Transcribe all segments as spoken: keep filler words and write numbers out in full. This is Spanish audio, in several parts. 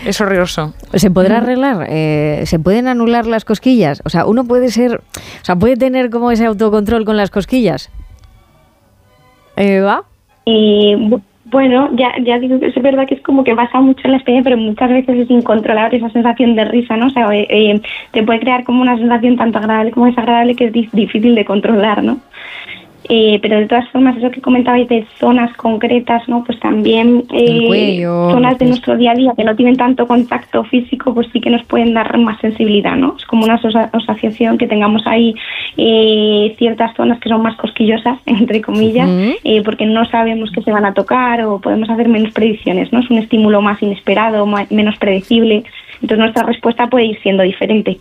Es horroroso. ¿Se podrá arreglar? Eh, ¿Se pueden anular las cosquillas? O sea, uno puede ser, o sea, puede tener como ese autocontrol con las cosquillas. ¿Eva? Y bueno, ya, ya digo que es verdad que es como que basa mucho en la experiencia, pero muchas veces es incontrolable esa sensación de risa, ¿no? O sea, eh, eh, te puede crear como una sensación tanto agradable como desagradable que es di- difícil de controlar, ¿no? Eh, pero de todas formas, eso que comentabais de zonas concretas, ¿no? Pues también eh, cuello, zonas de pues... nuestro día a día que no tienen tanto contacto físico, pues sí que nos pueden dar más sensibilidad, ¿no? Es como una aso- asociación que tengamos ahí eh, ciertas zonas que son más cosquillosas, entre comillas, uh-huh. eh, porque no sabemos que se van a tocar o podemos hacer menos predicciones, ¿no? Es un estímulo más inesperado, más, menos predecible, entonces nuestra respuesta puede ir siendo diferente.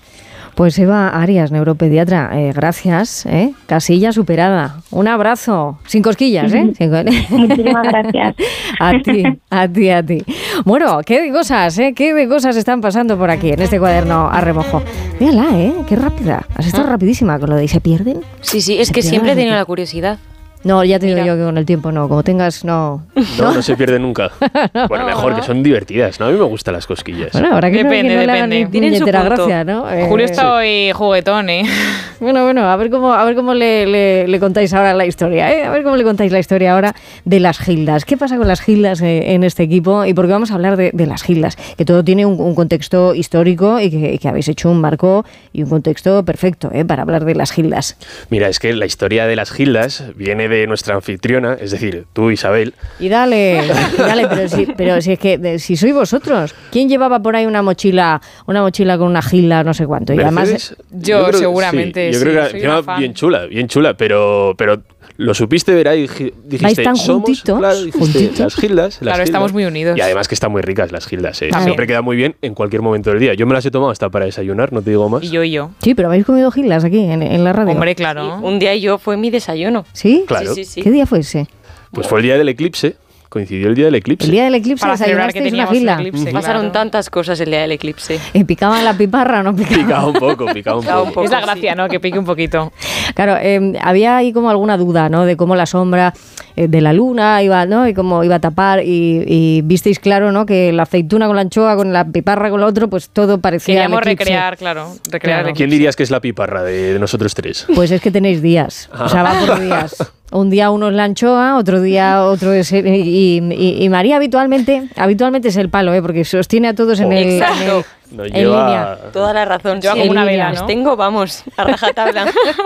Pues Eva Arias, neuropediatra, eh, gracias, ¿eh? Casilla superada. Un abrazo, sin cosquillas, ¿eh? Muchísimas gracias. A ti, a ti, a ti. Bueno, qué de cosas, ¿eh? Qué de cosas están pasando por aquí, en este cuaderno a remojo. Mírala, ¿eh? Qué rápida. Has estado ah. rapidísima con lo de ¿y se pierden? Sí, sí, es que siempre he tenido la curiosidad. No, ya te digo yo que con el tiempo no, como tengas, no. No, no, no se pierde nunca. no, bueno, mejor, no. que son divertidas, ¿no? A mí me gustan las cosquillas. Bueno, ahora que depende, no, que no depende. Le Tienen su gracia, ¿no? Eh, Julio está hoy juguetón, ¿eh? Bueno, bueno, a ver cómo, a ver cómo le, le, le contáis ahora la historia, ¿eh? A ver cómo le contáis la historia ahora de las gildas. ¿Qué pasa con las gildas eh, en este equipo? Y porque vamos a hablar de, de las gildas, que todo tiene un, un contexto histórico y que, que habéis hecho un marco y un contexto perfecto, ¿eh? Para hablar de las gildas. Mira, es que la historia de las gildas viene de nuestra anfitriona, es decir, tú, Isabel. Y dale, y dale, pero si, pero si es que de, si sois vosotros, ¿quién llevaba por ahí una mochila, una mochila con una gilda, no sé cuánto? Y además, yo, yo creo, seguramente. Sí, yo sí, creo que era bien chula, bien chula, pero, pero lo supiste ver ahí, dijiste, ¿vais tan somos, juntitos? claro, dijiste, ¿Juntitos? las gildas, las claro, gildas. Estamos muy unidos. Y además que están muy ricas las gildas, ¿eh? También. Siempre queda muy bien en cualquier momento del día. Yo me las he tomado hasta para desayunar, no te digo más. Y yo y yo. Sí, pero habéis comido gildas aquí en, en la radio. Hombre, claro. Sí, un día yo fue mi desayuno. ¿Sí? Claro. Sí, sí, sí. ¿Qué día fue ese? Pues fue el día del eclipse, coincidió el día del eclipse. El día del eclipse para celebrar que una teníamos gilda. un eclipse. Pasaron claro. tantas cosas el día del eclipse. ¿Y picaban la piparra o no picaban? Picaba un poco, picaba un Picaba poco. un poco. Es la gracia, ¿no? Que pique un poquito. Claro, eh, había ahí como alguna duda, ¿no? De cómo la sombra eh, de la luna iba, ¿no? Y cómo iba a tapar y, y visteis claro, ¿no? Que la aceituna con la anchoa, con la piparra con la otro, pues todo parecía Queríamos el eclipse. recrear, claro, recrear Claro. el eclipse. ¿Quién dirías que es la piparra de, de nosotros tres? Pues es que tenéis días, o sea, va por días. Un día uno es la anchoa, otro día otro es el, y, y, y María habitualmente, habitualmente es el palo, ¿eh? Porque sostiene a todos en el, Exacto. en, Nos en lleva... línea. Toda la razón. Yo Sí, como una en vela, líneas ¿no? tengo, vamos, a rajatabla.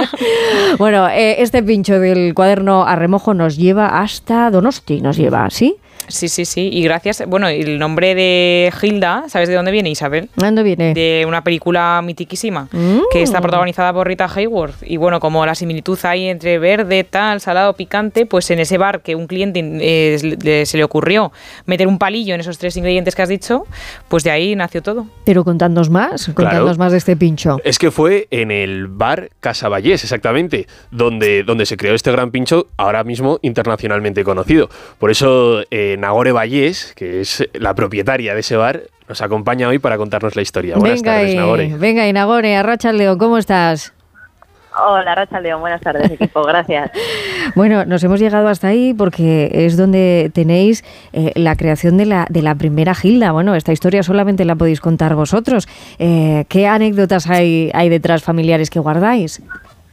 Bueno, eh, este pincho del cuaderno a remojo nos lleva hasta Donosti, nos lleva, ¿sí? Sí, sí, sí. Y gracias. Bueno, el nombre de Gilda, ¿sabes de dónde viene, Isabel? ¿De dónde viene? De una película mitiquísima Mm. que está protagonizada por Rita Hayworth. Y bueno, como la similitud hay entre verde, tal, salado, picante, pues en ese bar que un cliente eh, le- se le ocurrió meter un palillo en esos tres ingredientes que has dicho, pues de ahí nació todo. Pero contadnos más, contadnos más de este pincho. Es que fue en el bar Casa Vallés, exactamente, donde, donde se creó este gran pincho, ahora mismo internacionalmente conocido. Por eso eh, Nagore Vallés, que es la propietaria de ese bar, nos acompaña hoy para contarnos la historia. Buenas venga tardes, y, Nagore. venga y Nagore, Arracha León, ¿cómo estás? Hola, Racha León, buenas tardes, equipo, gracias. Bueno, nos hemos llegado hasta ahí porque es donde tenéis eh, la creación de la, de la primera Gilda. Bueno, esta historia solamente la podéis contar vosotros. Eh, ¿Qué anécdotas hay, hay detrás familiares que guardáis?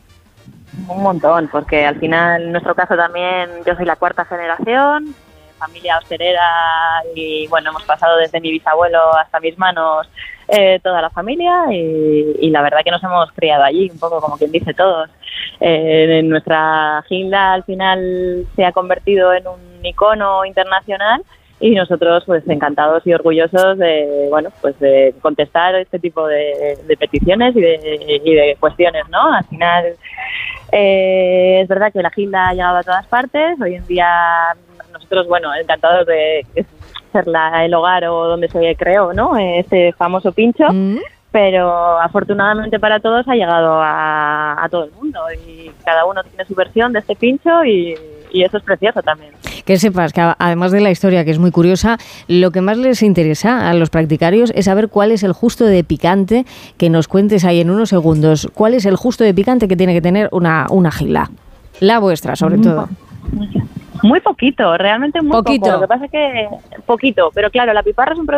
Un montón, porque al final, en nuestro caso también, yo soy la cuarta generación, eh, familia hostelera y bueno, hemos pasado desde mi bisabuelo hasta mis manos eh, toda la familia y, y la verdad que nos hemos criado allí, un poco como quien dice todos. Eh, nuestra Gilda al final se ha convertido en un icono internacional y nosotros pues encantados y orgullosos de bueno pues de contestar este tipo de, de peticiones y de, y de cuestiones, ¿no? Al final eh, es verdad que la Gilda ha llegado a todas partes. Hoy en día nosotros bueno encantados de ser la, el hogar o donde se creó, ¿no? Este famoso pincho. ¿Mm? Pero afortunadamente para todos ha llegado a, a todo el mundo y cada uno tiene su versión de este pincho y, y eso es precioso también. Que sepas que además de la historia, que es muy curiosa, lo que más les interesa a los practicarios es saber cuál es el justo de picante, que nos cuentes ahí en unos segundos, cuál es el justo de picante que tiene que tener una, una Gilda. La vuestra, sobre todo. Muy poquito, realmente muy Poquito. poco. Lo que pasa es que poquito, pero claro, la piparra es un